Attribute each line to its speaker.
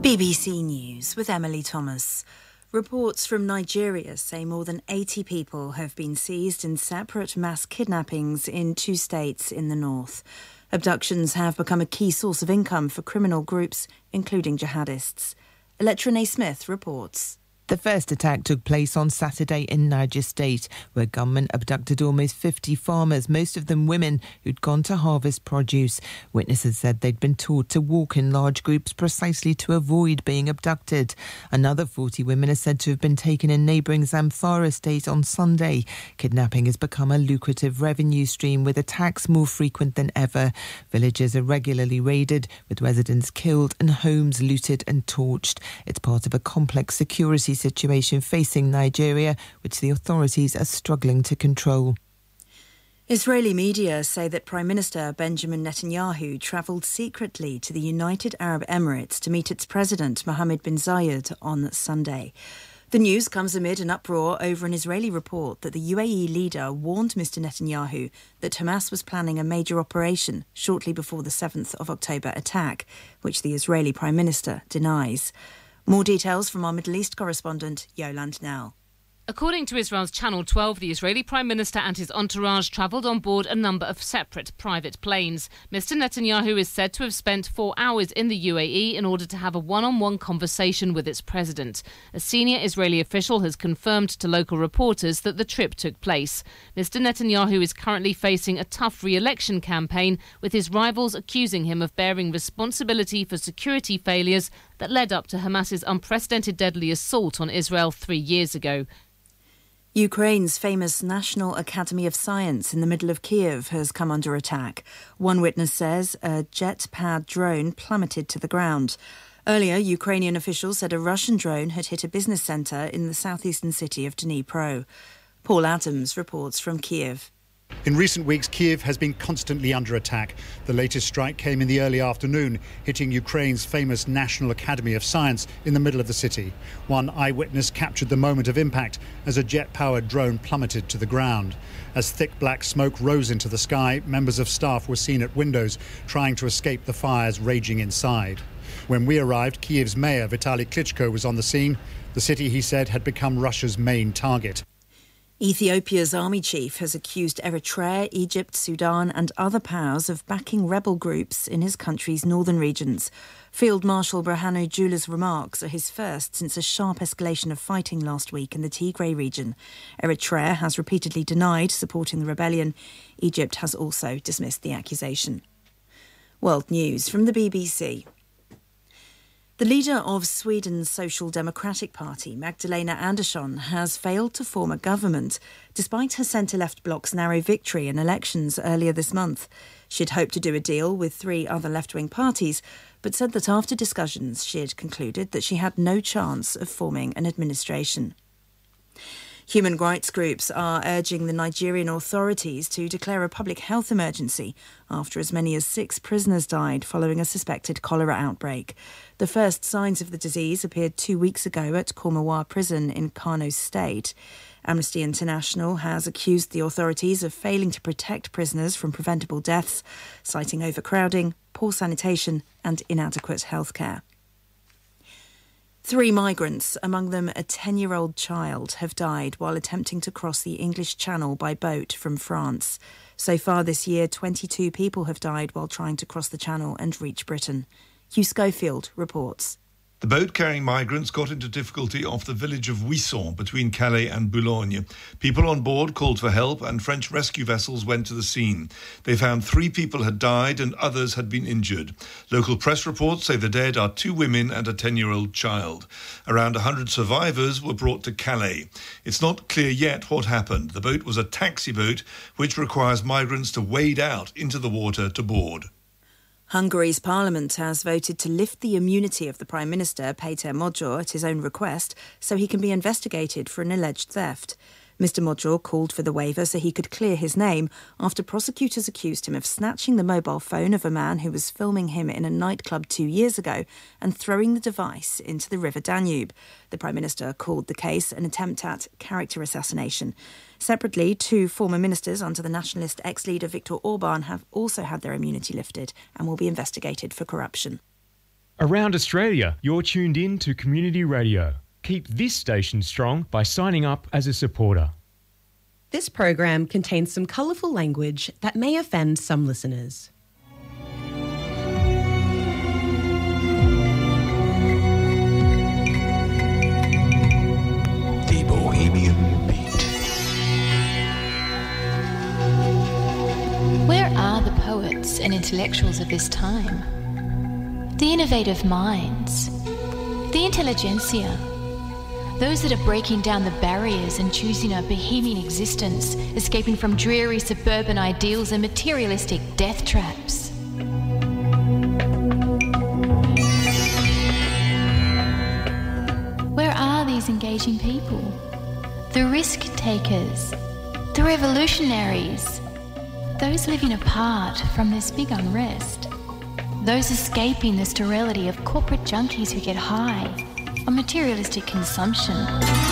Speaker 1: BBC News with Emily Thomas. Reports from Nigeria say more than 80 people have been seized in separate mass kidnappings in 2 states in the north. Abductions have become a key source of income for criminal groups, including jihadists. Electra Smith reports.
Speaker 2: The first attack took place on Saturday in Niger State, where gunmen abducted almost 50 farmers, most of them women who'd gone to harvest produce. Witnesses said they'd been taught to walk in large groups precisely to avoid being abducted. Another 40 women are said to have been taken in neighbouring Zamfara State on Sunday. Kidnapping has become a lucrative revenue stream, with attacks more frequent than ever. Villages are regularly raided, with residents killed and homes looted and torched. It's part of a complex security situation facing Nigeria, which the authorities are struggling to control.
Speaker 1: Israeli media say that Prime Minister Benjamin Netanyahu travelled secretly to the United Arab Emirates to meet its president Mohammed bin Zayed on Sunday. The news comes amid an uproar over an Israeli report that the UAE leader warned Mr Netanyahu that Hamas was planning a major operation shortly before the 7th of October attack, which the Israeli Prime Minister denies. More details from our Middle East correspondent, Yolande Nell.
Speaker 3: According to Israel's Channel 12, the Israeli Prime Minister and his entourage travelled on board a number of separate private planes. Mr Netanyahu is said to have spent 4 hours in the UAE in order to have a one-on-one conversation with its president. A senior Israeli official has confirmed to local reporters that the trip took place. Mr Netanyahu is currently facing a tough re-election campaign, with his rivals accusing him of bearing responsibility for security failures that led up to Hamas's unprecedented deadly assault on Israel 3 years ago.
Speaker 1: Ukraine's famous National Academy of Science in the middle of Kiev has come under attack. One witness says a jet-powered drone plummeted to the ground. Earlier, Ukrainian officials said a Russian drone had hit a business centre in the southeastern city of Dnipro. Paul Adams reports from Kiev.
Speaker 4: In recent weeks, Kiev has been constantly under attack. The latest strike came in the early afternoon, hitting Ukraine's famous National Academy of Science in the middle of the city. One eyewitness captured the moment of impact as a jet-powered drone plummeted to the ground. As thick black smoke rose into the sky, members of staff were seen at windows trying to escape the fires raging inside. When we arrived, Kiev's mayor Vitaly Klitschko was on the scene. The city, he said, had become Russia's main target.
Speaker 1: Ethiopia's army chief has accused Eritrea, Egypt, Sudan and other powers of backing rebel groups in his country's northern regions. Field Marshal Berhanu Jula's remarks are his first since a sharp escalation of fighting last week in the Tigray region. Eritrea has repeatedly denied supporting the rebellion. Egypt has also dismissed the accusation. World News from the BBC. The leader of Sweden's Social Democratic Party, Magdalena Andersson, has failed to form a government, despite her centre-left bloc's narrow victory in elections earlier this month. She'd hoped to do a deal with 3 other left-wing parties, but said that after discussions she had concluded that she had no chance of forming an administration. Human rights groups are urging the Nigerian authorities to declare a public health emergency after as many as 6 prisoners died following a suspected cholera outbreak. The first signs of the disease appeared 2 weeks ago at Kormawa prison in Kano State. Amnesty International has accused the authorities of failing to protect prisoners from preventable deaths, citing overcrowding, poor sanitation and inadequate healthcare. 3 migrants, among them a 10-year-old child, have died while attempting to cross the English Channel by boat from France. So far this year, 22 people have died while trying to cross the Channel and reach Britain. Hugh Schofield reports.
Speaker 5: The boat carrying migrants got into difficulty off the village of Ouisson between Calais and Boulogne. People on board called for help and French rescue vessels went to the scene. They found 3 people had died and others had been injured. Local press reports say the dead are 2 women and a 10-year-old child. Around 100 survivors were brought to Calais. It's not clear yet what happened. The boat was a taxi boat which requires migrants to wade out into the water to board.
Speaker 1: Hungary's parliament has voted to lift the immunity of the Prime Minister, Péter Magyar, at his own request, so he can be investigated for an alleged theft. Mr Magyar called for the waiver so he could clear his name after prosecutors accused him of snatching the mobile phone of a man who was filming him in a nightclub 2 years ago and throwing the device into the River Danube. The Prime Minister called the case an attempt at character assassination. Separately, 2 former ministers under the nationalist ex-leader Viktor Orban have also had their immunity lifted and will be investigated for corruption.
Speaker 6: Around Australia, you're tuned in to Community Radio. Keep this station strong by signing up as a supporter.
Speaker 7: This program contains some colourful language that may offend some listeners.
Speaker 8: The Bohemian Beat.
Speaker 9: Where are the poets and intellectuals of this time? The innovative minds, the intelligentsia, those that are breaking down the barriers and choosing a bohemian existence, escaping from dreary suburban ideals and materialistic death traps. Where are these engaging people? The risk takers, the revolutionaries, those living apart from this big unrest. Those escaping the sterility of corporate junkies who get high on materialistic consumption.